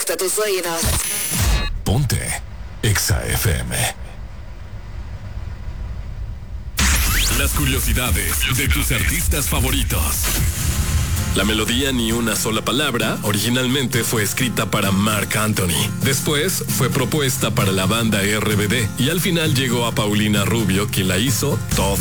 Conecta tus oídos. Ponte Exa FM. Las curiosidades de tus artistas favoritos. La melodía Ni una sola palabra originalmente fue escrita para Marc Anthony. Después fue propuesta para la banda RBD y al final llegó a Paulina Rubio, quien la hizo toda